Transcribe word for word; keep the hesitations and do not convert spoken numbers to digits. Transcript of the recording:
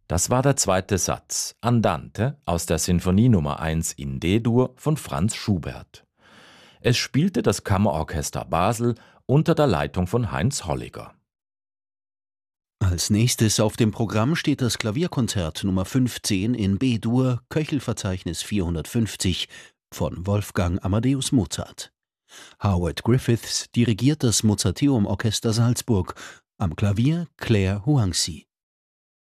Das war der zweite Satz, Andante, aus der Sinfonie Nummer eins in D-Dur von Franz Schubert. Es spielte das Kammerorchester Basel unter der Leitung von Heinz Holliger. Als nächstes auf dem Programm steht das Klavierkonzert Nummer fünfzehn in B-Dur, Köchelverzeichnis vierhundertfünfzig von Wolfgang Amadeus Mozart. Howard Griffiths dirigiert das Mozarteum Orchester Salzburg, am Klavier Claire Huangzi.